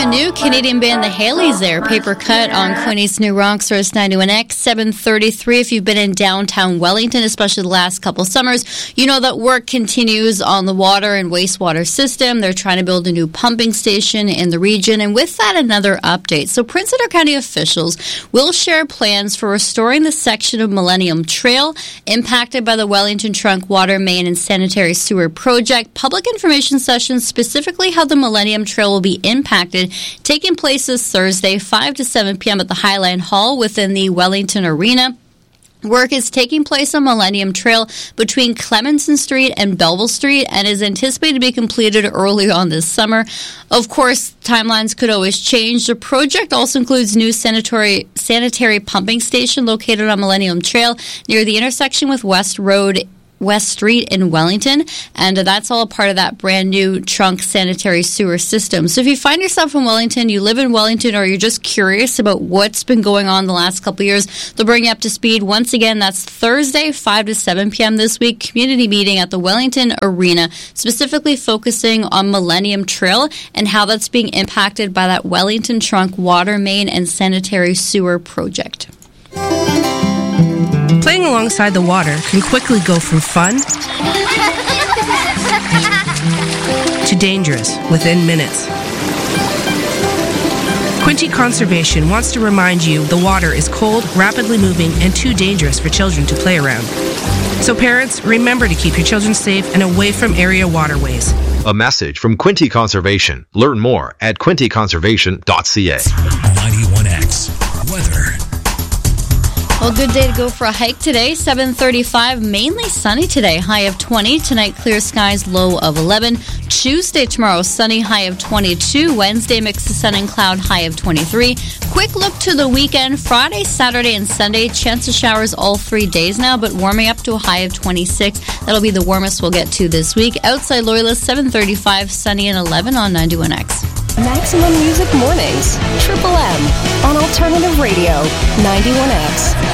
brand new Canadian band The Haleys there. Paper Cut on Quinny's New Rock Source 91X, 7:33. If you've been in downtown Wellington, especially the last couple summers, you know that work continues on the water and wastewater system. They're trying to build a new pumping station in the region. And with that, another update. So Prince Edward County officials will share plans for restoring the section of Millennium Trail impacted by the Wellington Trunk Water Main and Sanitary Sewer Project. Public information sessions, specifically how the Millennium Trail will be impacted, taking place this Thursday, 5 to 7 p.m. at the Highline Hall within the Wellington Arena. Work is taking place on Millennium Trail between Clemenson Street and Belleville Street and is anticipated to be completed early on this summer. Of course, timelines could always change. The project also includes new sanitary pumping station located on Millennium Trail near the intersection with West Street in Wellington, and that's all a part of that brand new trunk sanitary sewer system. So if you find yourself in Wellington, you live in Wellington, or you're just curious about what's been going on the last couple of years, they'll bring you up to speed. Once again, that's Thursday, 5 to 7 p.m. this week, community meeting at the Wellington Arena, specifically focusing on Millennium Trail and how that's being impacted by that Wellington Trunk Water Main and Sanitary Sewer Project. Playing alongside the water can quickly go from fun to dangerous within minutes. Quinte Conservation wants to remind you the water is cold, rapidly moving, and too dangerous for children to play around. So parents, remember to keep your children safe and away from area waterways. A message from Quinte Conservation. Learn more at quinteconservation.ca. 91X Weather. Well, good day to go for a hike today. 7:35, mainly sunny today. High of 20. Tonight, clear skies, low of 11. Tuesday, tomorrow, sunny, high of 22. Wednesday, mix of sun and cloud, high of 23. Quick look to the weekend. Friday, Saturday, and Sunday. Chance of showers all 3 days now, but warming up to a high of 26. That'll be the warmest we'll get to this week. Outside Loyalist, 7:35, sunny and 11 on 91X. Maximum Music Mornings, Triple M, on Alternative Radio, 91X.